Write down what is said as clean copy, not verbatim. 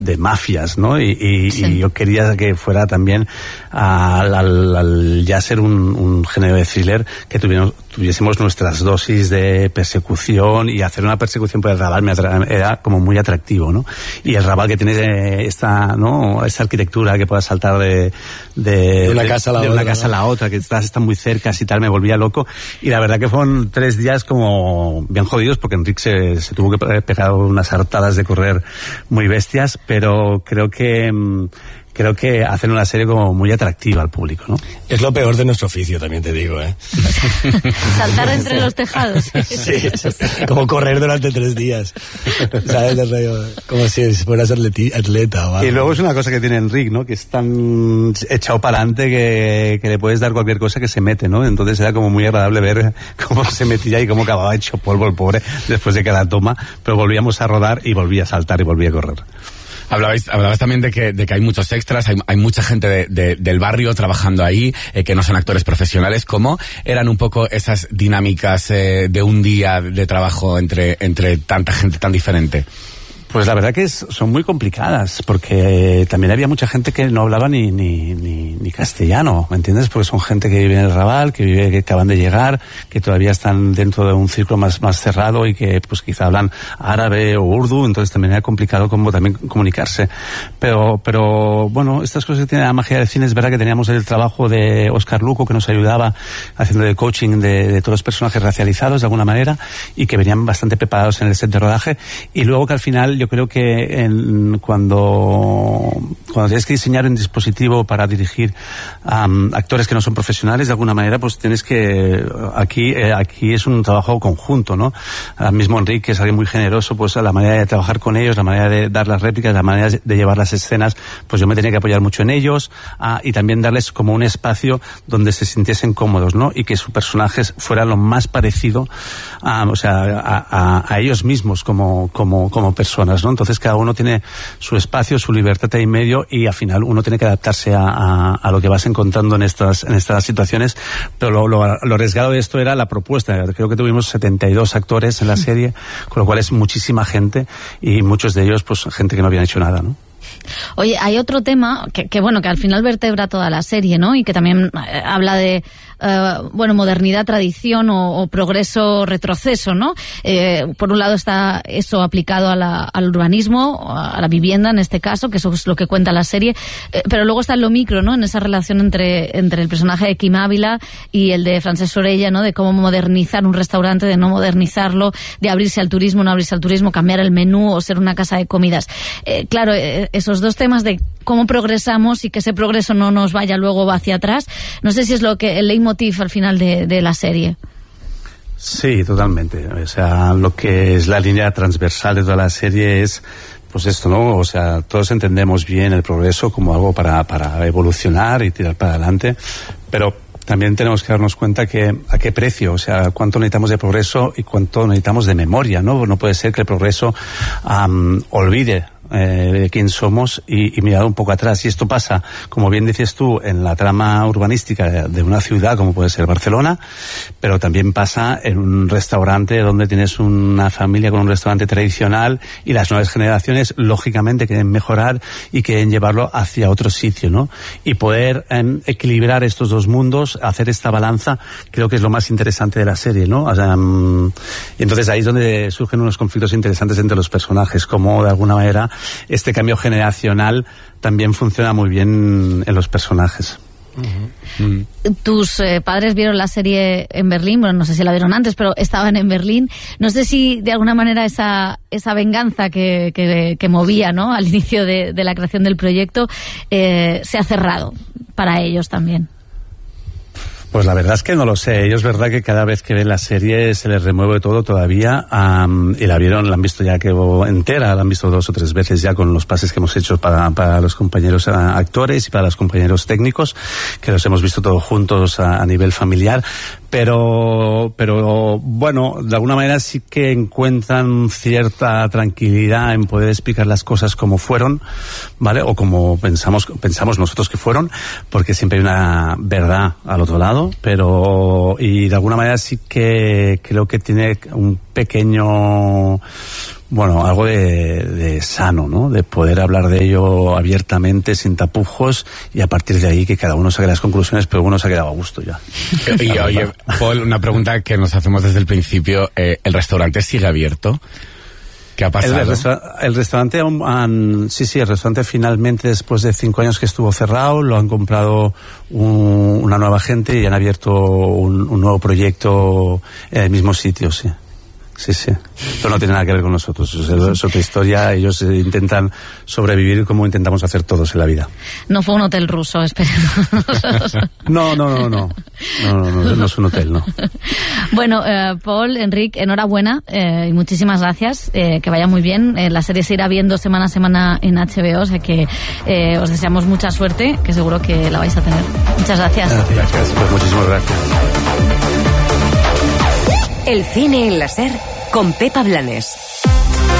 de mafias, ¿no? Y yo quería que fuera también al ya ser un género de thriller que tuviésemos nuestras dosis de persecución, y hacer una persecución por el Raval era como muy atractivo, ¿no? Y el Raval que tiene esta arquitectura que pueda saltar de una casa a la otra, que están muy cerca y tal, me volvía loco. Y la verdad que fueron 3 días como bien jodidos, porque Enrique se tuvo que pegar unas hartadas de correr muy bestias, pero creo que hacen una serie como muy atractiva al público, ¿no? Es lo peor de nuestro oficio, también te digo, ¿eh? Saltar entre los tejados. Sí, como correr durante 3 días. ¿Sabes? Como si fueras atleta o algo. Y luego es una cosa que tiene Enrique, ¿no? Que es tan echado para adelante que le puedes dar cualquier cosa que se mete, ¿no? Entonces era como muy agradable ver cómo se metía y cómo acababa hecho polvo el pobre después de cada toma, pero volvíamos a rodar y volvía a saltar y volvía a correr. Hablabais también de que hay muchos extras, hay mucha gente del barrio trabajando ahí, que no son actores profesionales. ¿Cómo eran un poco esas dinámicas de un día de trabajo entre tanta gente tan diferente? Pues la verdad que son muy complicadas, porque también había mucha gente que no hablaba ni castellano, ¿me entiendes? Porque son gente que vive en el Raval, que acaban de llegar, que todavía están dentro de un círculo más cerrado y que pues quizá hablan árabe o urdu, entonces también era complicado como también comunicarse. Pero bueno, estas cosas que tiene la magia del cine. Es verdad que teníamos el trabajo de Óscar Luco, que nos ayudaba haciendo de coaching de todos los personajes racializados de alguna manera, y que venían bastante preparados en el set de rodaje, y luego que al final yo creo que cuando tienes que diseñar un dispositivo para dirigir actores que no son profesionales, de alguna manera, pues tienes que... Aquí es un trabajo conjunto, ¿no? Ahora mismo Enrique, que es alguien muy generoso, pues la manera de trabajar con ellos, la manera de dar las réplicas, la manera de llevar las escenas, pues yo me tenía que apoyar mucho en ellos, y también darles como un espacio donde se sintiesen cómodos, ¿no? Y que su personaje fuera lo más parecido a ellos mismos como personas, ¿no? Entonces cada uno tiene su espacio, su libertad ahí en medio, y al final uno tiene que adaptarse a lo que vas encontrando en estas situaciones. Pero lo arriesgado de esto era la propuesta. Creo que tuvimos 72 actores en la serie, con lo cual es muchísima gente, y muchos de ellos pues gente que no habían hecho nada, ¿no? Oye, hay otro tema que al final vertebra toda la serie, ¿no? Y que también habla de modernidad, tradición o progreso, retroceso, ¿no? Por un lado está eso aplicado al urbanismo, a la vivienda en este caso, que eso es lo que cuenta la serie, pero luego está en lo micro, ¿no? En esa relación entre el personaje de Quim Ávila y el de Francesc Orella, ¿no? De cómo modernizar un restaurante, de no modernizarlo, de abrirse al turismo, no abrirse al turismo, cambiar el menú o ser una casa de comidas. Claro, esos dos temas de cómo progresamos y que ese progreso no nos vaya luego hacia atrás, no sé si es el leitmotiv al final de la serie. Sí, totalmente. O sea, lo que es la línea transversal de toda la serie es pues esto, ¿no? O sea, todos entendemos bien el progreso como algo para evolucionar y tirar para adelante, pero también tenemos que darnos cuenta que a qué precio, o sea, cuánto necesitamos de progreso y cuánto necesitamos de memoria, ¿no? No puede ser que el progreso olvide de quién somos y mirar un poco atrás. Y esto pasa, como bien dices tú, en la trama urbanística de una ciudad como puede ser Barcelona, pero también pasa en un restaurante donde tienes una familia con un restaurante tradicional, y las nuevas generaciones lógicamente quieren mejorar y quieren llevarlo hacia otro sitio, ¿no? Y poder equilibrar estos dos mundos, hacer esta balanza, creo que es lo más interesante de la serie, ¿no? O sea, y entonces ahí es donde surgen unos conflictos interesantes entre los personajes, como de alguna manera este cambio generacional también funciona muy bien en los personajes. Tus padres vieron la serie en Berlín, bueno, no sé si la vieron antes, pero estaban en Berlín. No sé si de alguna manera esa venganza que movía, ¿no?, al inicio de la creación del proyecto se ha cerrado para ellos también. Pues la verdad es que no lo sé. Ellos, verdad que cada vez que ven la serie se les remueve todo todavía, y la han visto ya que entera, la han visto 2 o 3 veces ya con los pases que hemos hecho para los compañeros actores y para los compañeros técnicos, que los hemos visto todos juntos a nivel familiar. Pero bueno, de alguna manera sí que encuentran cierta tranquilidad en poder explicar las cosas como fueron, ¿vale? O como pensamos nosotros que fueron, porque siempre hay una verdad al otro lado, y de alguna manera sí que creo que tiene un pequeño bueno, algo de sano, ¿no? De poder hablar de ello abiertamente, sin tapujos, y a partir de ahí que cada uno saque las conclusiones, pero uno se ha quedado a gusto ya. Y oye, Paul, una pregunta que nos hacemos desde el principio, ¿el restaurante sigue abierto? ¿Qué ha pasado? El restaurante el restaurante finalmente, después de 5 años que estuvo cerrado, lo han comprado una nueva gente y han abierto un nuevo proyecto en el mismo sitio, sí. Sí. Esto no tiene nada que ver con nosotros. Es otra historia. Ellos intentan sobrevivir como intentamos hacer todos en la vida. No fue un hotel ruso, esperemos. No. No es un hotel, no. Bueno, Paul, Enric, enhorabuena y muchísimas gracias. Que vaya muy bien. La serie se irá viendo semana a semana en HBO, o sea que os deseamos mucha suerte, que seguro que la vais a tener. Muchas gracias. Gracias. Pues muchísimas gracias. El cine en la SER con Pepa Blanes.